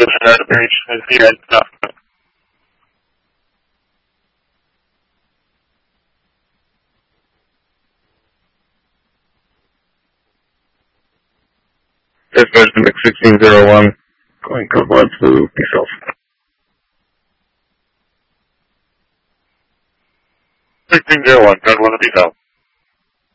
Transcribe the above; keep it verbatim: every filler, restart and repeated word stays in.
Out of reach. I see that stuff. Dispatch to Mix sixteen zero one. Going code one to yourself. sixteen zero one, code one to yourself.